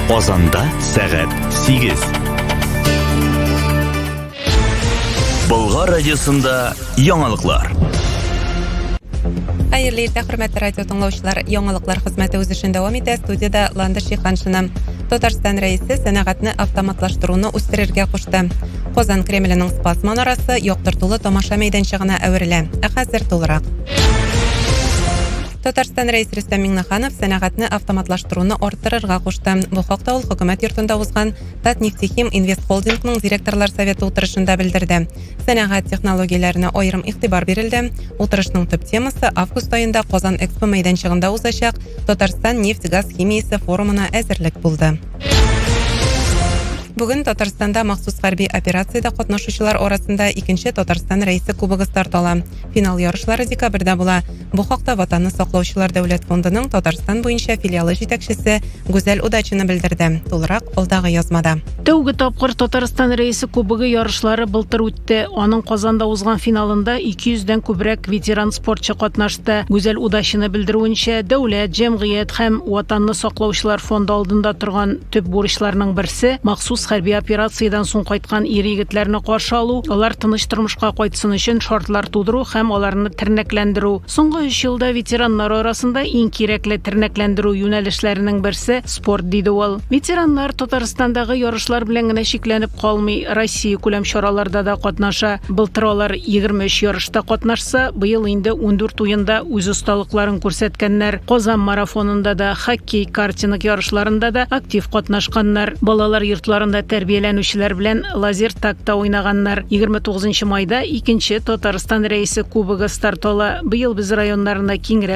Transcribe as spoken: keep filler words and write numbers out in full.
Казанда сәгать сигез. Болгар радиосында яңалыклар. Хәерле иртә, хөрмәтле радио тыңлаучылар. Яңалыклар хезмәте үз эшен дәвам итә. Студияда Ландыш Шиханшина. Татарстан рәисе сәнәгатьне автоматлаштыруны үстерергә кушты. Казан Кремленең Спас манарасы яктыртулы тамаша мәйданчыгына әверелә. Ә хәзер тулырак. Татарстан рәисе Рөстәм Миңнеханов сәнәгатьне автоматлаштыруны арттырырга кушты. Бу хакта ул хөкүмәт йортында узган Татнефтехим Инвест Холдингның директорлар советы утырышында белдерде. Сәнәгать технологияләренә аерым игътибар бирелде. Утырышның төп темасы август аенда Казан Экспо мәйданчыгында узачак Татарстан нефть-газ химиясе форумына әзерлек булды. Бүген Татарстанда махсус хәрби операциядә катнашучылар арасында икенче Татарстан рәисе кубогы старт ала. Финал ярышлары декабрьдә була. Бу хакта Ватанны саклаучылар дәүләт фондының Татарстан буенча филиалы җитәкчесе Гүзәл Удачина белдерде. Тулырак алдагы язмада. Тәүге тапкыр Татарстан рәисе кубогы ярышлары былтыр үтте. Аның Казанда узган финалында ике йөздән күбрәк ветеран спортчы катнашты. Гүзәл Удачина белдерүенчә, дәүләт, җәмгыять һәм Ватанны саклаучылар фонды алдында торган төп бурычларның берсе махсус хәрби операциядан соң кайткан ир-егетләрне каршы алу, алар тыныч тормышка кайтсын өчен шартлар тудыру һәм аларны тернәкләндерү. Соңгы өч елда ветераннар арасында иң кирәкле тернәкләндерү юнәлешләренең берсе спорт диде ул. Ветераннар Татарстандагы ярышлар белән генә шикләнеп калмый, Россия күләм чараларда да катнаша. Былтыр алар егерме өч ярышта катнашса, быел инде ундүрт уенда үз осталыкларын күрсәткәннәр. Казан марафонында да, хоккей, картинг ярышларында да актив катнашканнар. Балалар йортларында тәрбияләнүчеләр белән лазер такта уйнаганнар. егерме тугызынчы майда икенче Татарстан рәисе кубогы старт ала. Быел без районнарында киңрәк